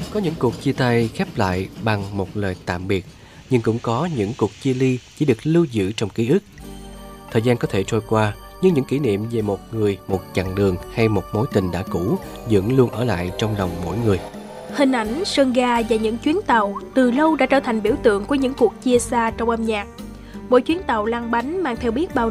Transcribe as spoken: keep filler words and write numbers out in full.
Có những cuộc chia tay khép lại bằng một lời tạm biệt, nhưng cũng có những cuộc chia ly chỉ được lưu giữ trong ký ức. Thời gian có thể trôi qua, nhưng những kỷ niệm về một người, một chặng đường hay một mối tình đã cũ vẫn luôn ở lại trong lòng mỗi người. Hình ảnh sân ga và những chuyến tàu từ lâu đã trở thành biểu tượng của những cuộc chia xa trong âm nhạc. Mỗi chuyến tàu lăn bánh mang theo biết bao